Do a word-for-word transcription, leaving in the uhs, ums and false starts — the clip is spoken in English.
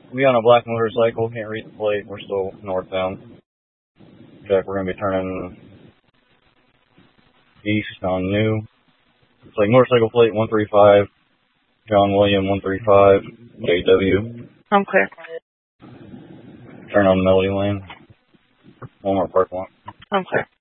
We on a black motorcycle, can't read the plate. We're still northbound. Jack, we're going to be turning east on New. It's like motorcycle plate one three five, John William one three five, J W. I'm clear. Turn on Melody Lane. Walmart Park Lot. I'm clear.